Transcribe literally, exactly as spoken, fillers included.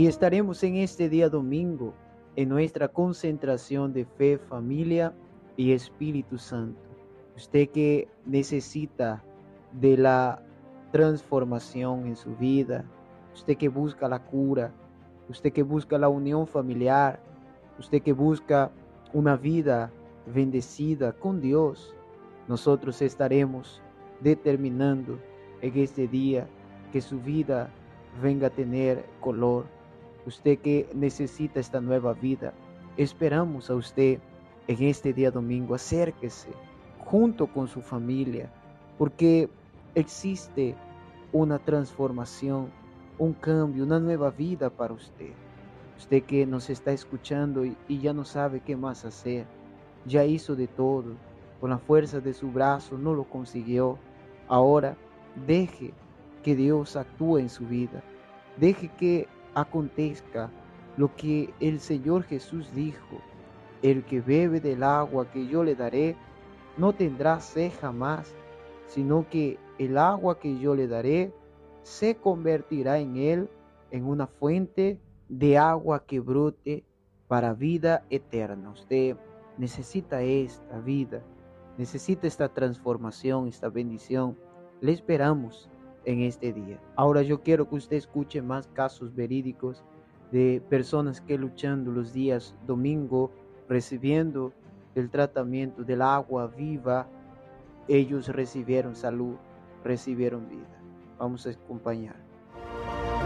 Y estaremos en este día domingo en nuestra concentración de fe, familia y Espíritu Santo. Usted que necesita de la transformación en su vida, usted que busca la cura, usted que busca la unión familiar, usted que busca una vida bendecida con Dios, nosotros estaremos determinando en este día que su vida venga a tener color. Usted que necesita esta nueva vida, esperamos a usted en este día domingo. Acérquese junto con su familia, porque existe una transformación, un cambio, una nueva vida para usted. Usted que nos está escuchando y, y ya no sabe qué más hacer, ya hizo de todo, con la fuerza de su brazo no lo consiguió. Ahora deje que Dios actúe en su vida, deje que acontezca lo que el Señor Jesús dijo: el que bebe del agua que yo le daré no tendrá sed jamás, sino que el agua que yo le daré se convertirá en él en una fuente de agua que brote para vida eterna. Usted necesita esta vida, necesita esta transformación, esta bendición. Le esperamos en este día. Ahora yo quiero que usted escuche más casos verídicos de personas que luchando los días domingo, recibiendo el tratamiento del agua viva, ellos recibieron salud, recibieron vida. Vamos a acompañar.